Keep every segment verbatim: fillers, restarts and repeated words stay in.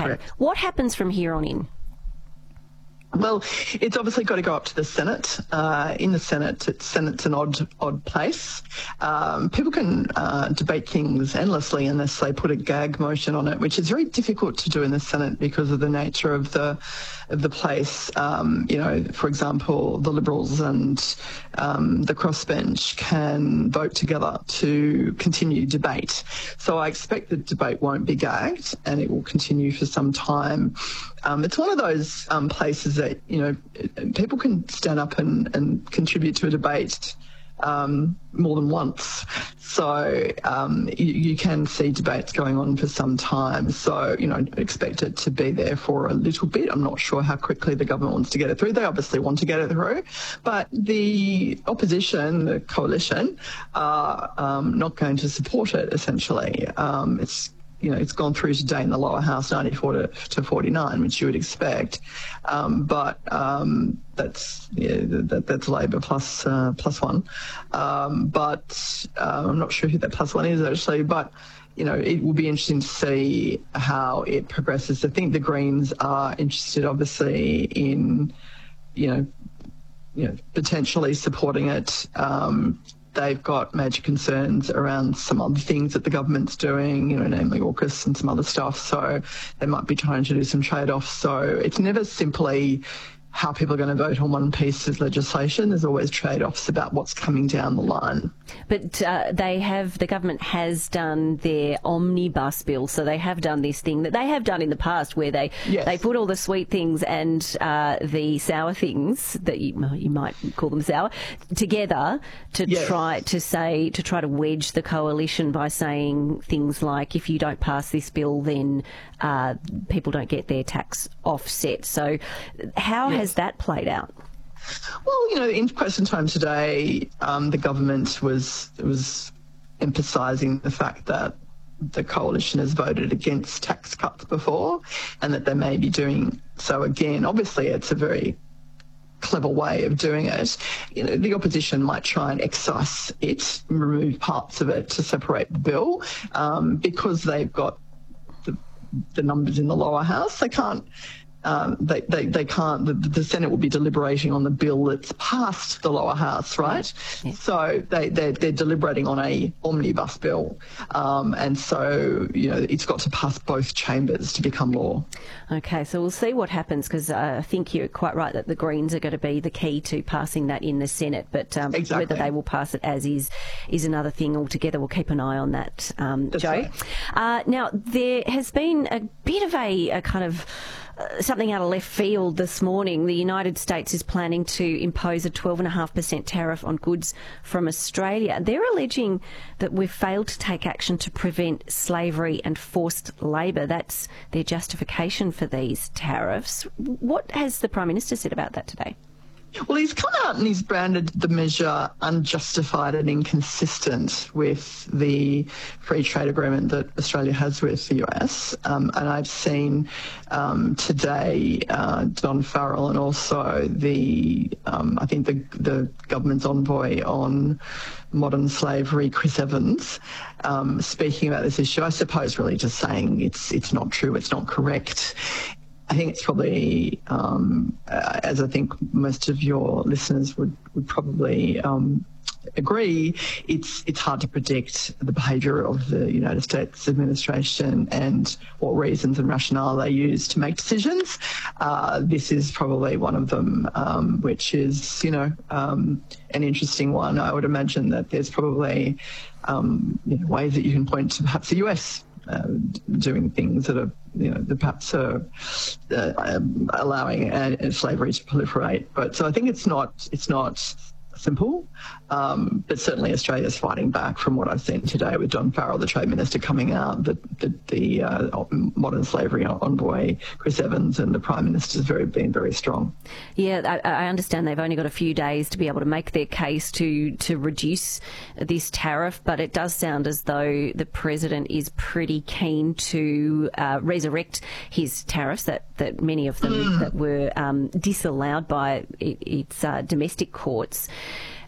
Okay. Correct. What happens from here on in? Well, it's obviously got to go up to the Senate. Uh, in the Senate, it's, Senate's an odd, odd place. Um, people can uh, debate things endlessly unless they put a gag motion on it, which is very difficult to do in the Senate because of the nature of the of the place. Um, you know, for example, the Liberals and um, the crossbench can vote together to continue debate. So I expect the debate won't be gagged and it will continue for some time. Um, it's one of those um, places that, you know, people can stand up and, and contribute to a debate um, more than once. So um, you, you can see debates going on for some time. So, you know, expect it to be there for a little bit. I'm not sure how quickly the government wants to get it through. They obviously want to get it through. But the opposition, the coalition, are um, not going to support it, essentially. Um, it's You know, it's gone through today in the lower house, ninety-four to forty-nine, which you would expect. Um, but um, that's yeah, that, that's Labor plus uh, plus one. Um, but uh, I'm not sure who that plus one is actually. But you know, it will be interesting to see how it progresses. I think the Greens are interested, obviously, in you know, you know, potentially supporting it. Um, They've got major concerns around some other things that the government's doing, you know, namely AUKUS and some other stuff. So they might be trying to do some trade-offs. So it's never simply how people are going to vote on one piece of legislation. There's always trade-offs about what's coming down the line. But uh, they have, the government has done their omnibus bill, so they have done this thing that they have done in the past where they yes. they put all the sweet things and uh, the sour things, that you, you might call them sour, together to yes. try to say, to try to wedge the coalition by saying things like, if you don't pass this bill, then uh, people don't get their tax offset. So how yes. has that played out? Well, you know, in question time today, um, the government was was emphasising the fact that the coalition has voted against tax cuts before and that they may be doing so again. Obviously, it's a very clever way of doing it. You know, the opposition might try and excise it, remove parts of it to separate the bill, um, because they've got the, the numbers in the lower house. They can't. Um, they, they, they can't, the, the Senate will be deliberating on the bill that's passed the lower house, right? Yeah. So they, they're, they're deliberating on a omnibus bill. Um, and so, you know, it's got to pass both chambers to become law. Okay, so we'll see what happens, because uh, I think you're quite right that the Greens are going to be the key to passing that in the Senate. But um, exactly. whether they will pass it as is is another thing altogether. We'll keep an eye on that, um, That's Joe. Right. Uh, now, there has been a bit of a, a kind of Uh, something out of left field this morning. The United States is planning to impose a twelve point five percent tariff on goods from Australia. They're alleging that we've failed to take action to prevent slavery and forced labour. That's their justification for these tariffs. What has the Prime Minister said about that today? Well, he's come out and he's branded the measure unjustified and inconsistent with the free trade agreement that Australia has with the U S. Um, and I've seen um, today uh, Don Farrell and also the, um, I think the, the government's envoy on modern slavery, Chris Evans, um, speaking about this issue. I suppose really just saying it's it's not true, it's not correct. I think it's probably, um, uh, as I think most of your listeners would, would probably um, agree, it's it's hard to predict the behaviour of the United States administration and what reasons and rationale they use to make decisions. Uh, this is probably one of them, um, which is, you know, um, an interesting one. I would imagine that there's probably um, you know, ways that you can point to perhaps the U S Uh, doing things that are, you know, that perhaps are uh, um, allowing uh, slavery to proliferate. But so I think it's not it's not simple, um, but certainly Australia's fighting back from what I've seen today with Don Farrell, the Trade Minister, coming out, the, the, the uh, modern slavery envoy, Chris Evans, and the Prime Minister's very been very strong. Yeah, I, I understand they've only got a few days to be able to make their case to, to reduce this tariff, but it does sound as though the President is pretty keen to uh, resurrect his tariffs, that, that many of them mm. that were um, disallowed by it, its uh, domestic courts.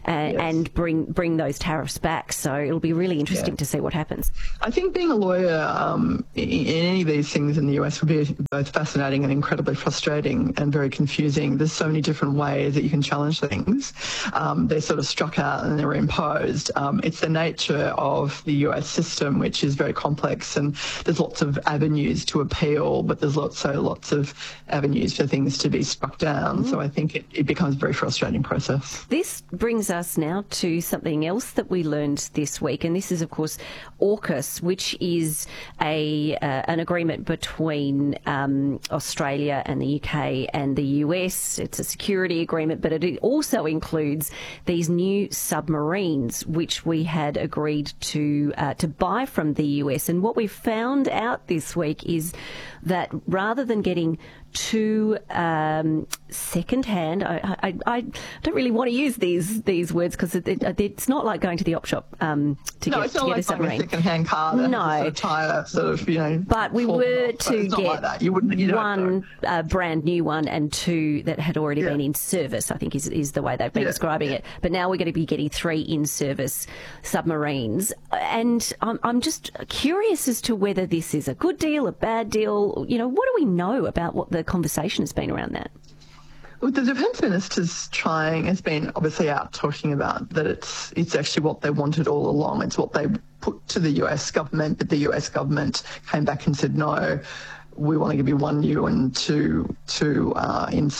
and, Yes. and bring bring those tariffs back. So it'll be really interesting Yeah. to see what happens. I think being a lawyer um, in, in any of these things in the U S would be both fascinating and incredibly frustrating and very confusing. There's so many different ways that you can challenge things. Um, they're sort of struck out and they're imposed. Um, it's the nature of the U S system, which is very complex, and there's lots of avenues to appeal, but there's also lots of avenues for things to be struck down. Mm. So I think it, it becomes a very frustrating process. This brings us now to something else that we learned this week, and this is, of course, AUKUS, which is a uh, an agreement between um, Australia and the U K and the U S. It's a security agreement, but it also includes these new submarines, which we had agreed to uh, to buy from the U S. And what we found out this week is that rather than getting two um, second-hand, I, I, I don't really want to use these these words because it, it, it's not like going to the op shop um, to no, get, it's to not get like a submarine. a second-hand car that no. has a sort of tyre sort of, you know. But we were off, to but get like that. You wouldn't, you one uh, brand new one and two that had already Yeah. been in service, I think is, is the way they've been Yeah. describing it. But now we're going to be getting three in-service submarines. And I'm, I'm just curious as to whether this is a good deal, a bad deal. You know, what do we know about what the conversation has been around that? Well, the defence minister's trying has been obviously out talking about that it's it's actually what they wanted all along. It's what they put to the U S government, but the U S government came back and said no. We want to give you one new and two two uh, in